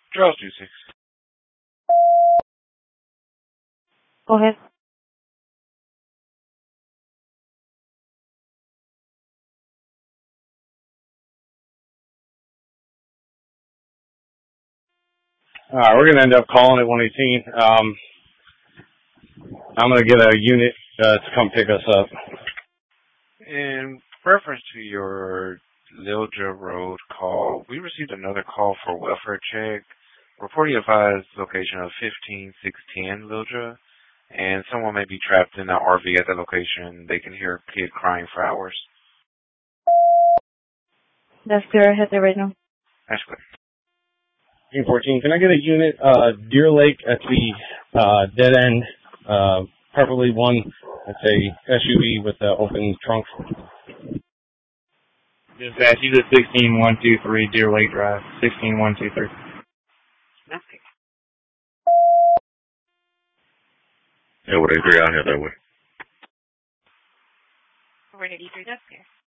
Charles 26. Go ahead. We're going to end up calling at 118. I'm going to get a unit to come pick us up. In reference to your Lilja Road call, we received another call for welfare check. Reporting advised location of 15610 Lilja, and someone may be trapped in that RV at that location. They can hear a kid crying for hours. That's clear. I have it right now. That's clear. 14, can I get a unit, Deer Lake at the dead end, preferably one that's a SUV with an open trunk. Dispatch, he's at 16123 Deer Lake Drive, 16123. Okay. Yeah, would I agree? I'll head that way. Over 83, that's clear.